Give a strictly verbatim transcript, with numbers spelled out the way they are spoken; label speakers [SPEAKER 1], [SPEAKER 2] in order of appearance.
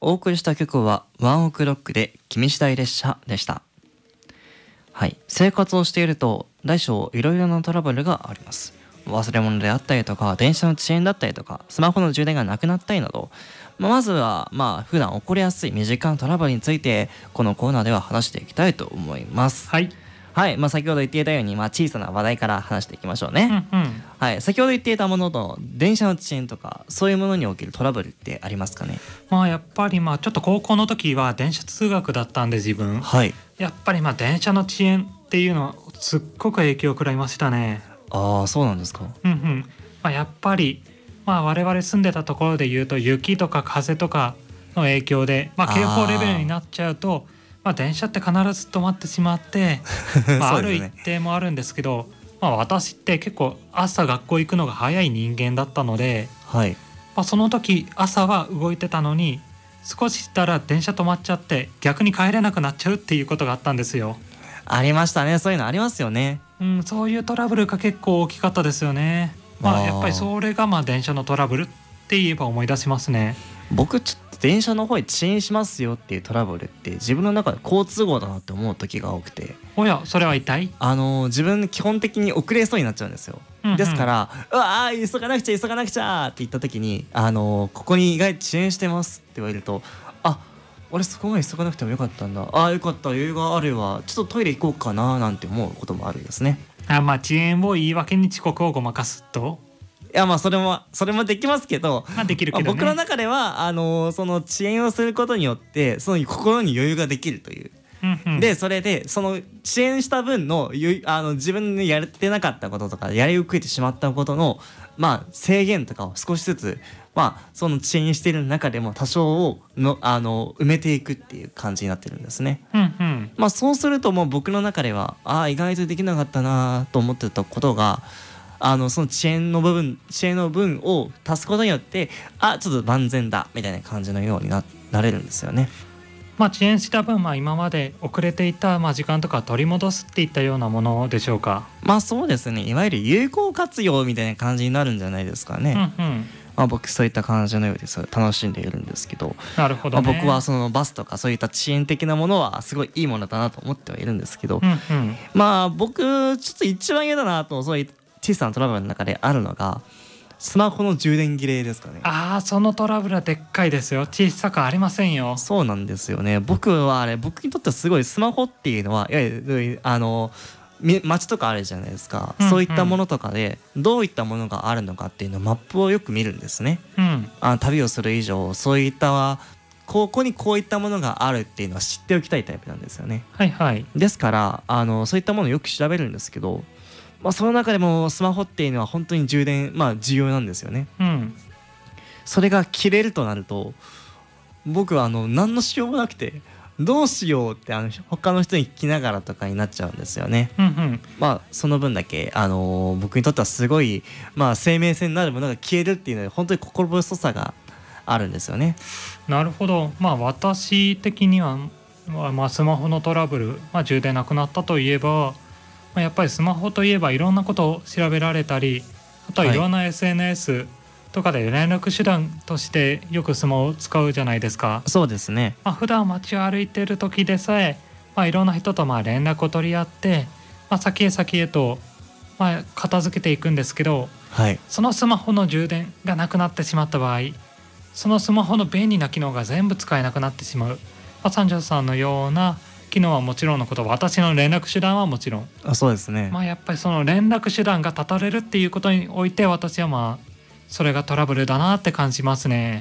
[SPEAKER 1] お送りした曲はワンオクロックで君次第列車でした。はい、生活をしていると大小いろいろなトラブルがあります。忘れ物であったりとか、電車の遅延だったりとか、スマホの充電がなくなったりなど、まあ、まずはまあ普段起こりやすい身近なトラブルについてこのコーナーでは話していきたいと思います。
[SPEAKER 2] はい、
[SPEAKER 1] はい、まあ、先ほど言っていたように、まあ、小さな話題から話していきましょうね。
[SPEAKER 2] うんうん、
[SPEAKER 1] はい、先ほど言っていたものと電車の遅延とかそういうものにおけるトラブルってありますかね。
[SPEAKER 2] まあやっぱりまあちょっと高校の時は電車通学だったんで自分、
[SPEAKER 1] はい、
[SPEAKER 2] やっぱりまあ電車の遅延っていうのはすっごく影響を食らいましたね。
[SPEAKER 1] ああ、そうなんですか。
[SPEAKER 2] うんうん、まあ、やっぱりまあ我々住んでたところでいうと雪とか風とかの影響で、まあ、警報レベルになっちゃうとまあ、電車って必ず止まってしまってまあ、ある一定もあるんですけど、まあ、私って結構朝学校行くのが早い人間だったので、
[SPEAKER 1] はい、
[SPEAKER 2] まあ、その時朝は動いてたのに少ししたら電車止まっちゃって逆に帰れなくなっちゃうっていうことがあったんですよ。
[SPEAKER 1] ありましたね。そういうのありますよね。
[SPEAKER 2] うん、そういうトラブルが結構大きかったですよね。まあ、やっぱりそれがまあ電車のトラブルって言えば思い出しますね。
[SPEAKER 1] 僕ちょっと電車の方に遅延しますよっていうトラブルって自分の中で好都合だなって思う時が多くて、
[SPEAKER 2] おやそれは一体。
[SPEAKER 1] あのー、自分基本的に遅れそうになっちゃうんですよ、うんうん、ですからうわー急がなくちゃ急がなくちゃって言った時に、あのー、ここに意外と遅延してますって言われると、あ、俺そこまで急がなくてもよかったんだ、あーよかった余裕があるわ、ちょっとトイレ行こうかななんて思うこともあるんですね。
[SPEAKER 2] あ、まあ遅延を言い訳に遅刻をごまかすと、
[SPEAKER 1] いやまあそれもそれもできますけど、
[SPEAKER 2] まあ、できるけどね、
[SPEAKER 1] まあ、僕の中ではあのー、その遅延をすることによってその心に余裕ができるという、
[SPEAKER 2] うんうん、
[SPEAKER 1] でそれでその遅延した分のあの自分でやってなかったこととかやり遅れてしまったことのまあ制限とかを少しずつまあその遅延している中でも多少をのあの埋めていくっていう感じになってるんですね、
[SPEAKER 2] うんうん、
[SPEAKER 1] まあそうするともう僕の中ではあ意外とできなかったなと思ってたことが、あのその遅延の部分遅延の分を足すことによってあちょっと万全だみたいな感じのように な, なれるんですよね。
[SPEAKER 2] まあ、遅延した分、まあ、今まで遅れていたまあ時間とか取り戻すっていったようなものでしょうか。
[SPEAKER 1] まあそうですね、いわゆる有効活用みたいな感じになるんじゃないですかね、
[SPEAKER 2] うんうん、
[SPEAKER 1] まあ、僕そういった感じのようです楽しんでいるんですけど、
[SPEAKER 2] なるほどね、
[SPEAKER 1] まあ、僕はそのバスとかそういった遅延的なものはすごいいいものだなと思ってはいるんですけど、
[SPEAKER 2] うんうん、
[SPEAKER 1] まあ僕ちょっと一番嫌だなとそういう小さなトラブルの中であるのがスマホの充電切れですかね。
[SPEAKER 2] ああ、そのトラブルはでっかいですよ。小さくありませんよ。
[SPEAKER 1] そうなんですよね。僕はあれ僕にとってはすごいスマホっていうのはいわゆるあの街とかあるじゃないですか、うんうん、そういったものとかでどういったものがあるのかっていうのマップをよく見るんですね、うん、あの旅をする以上そういったここにこういったものがあるっていうのは知っておきたいタイプなんですよね。
[SPEAKER 2] はいはい。
[SPEAKER 1] ですからあのそういったものをよく調べるんですけど、まあ、その中でもスマホっていうのは本当に充電まあ重要なんですよね、うん、それが切れるとなると僕はあの何のしようもなくてどうしようってあの他の人に聞きながらとかになっちゃうんですよね、うんうん、まあその分だけ、あのー、僕にとってはすごい、まあ、生命線になるものが消えるっていうので本当に心細さがあるんですよね。
[SPEAKER 2] なるほど。まあ私的には、まあ、スマホのトラブル、まあ、充電なくなったといえば、まあ、やっぱりスマホといえばいろんなことを調べられたり、あとはいろんな エスエヌエス、はいとかで連絡手段としてよくスマホを使うじゃないですか。
[SPEAKER 1] そうですね、
[SPEAKER 2] まあ、普段街を歩いてる時でさえ、まあ、いろんな人とまあ連絡を取り合って、まあ、先へ先へとまあ片付けていくんですけど、はい、そのスマホの充電がなくなってしまった場合、そのスマホの便利な機能が全部使えなくなってしまう、まあ、三条さんのような機能はもちろんのこと、私の連絡手段はもちろん、
[SPEAKER 1] あ、そうですね、
[SPEAKER 2] まあ、やっぱりその連絡手段が断たれるっていうことにおいて私はまあそれがトラブルだなって感じますね。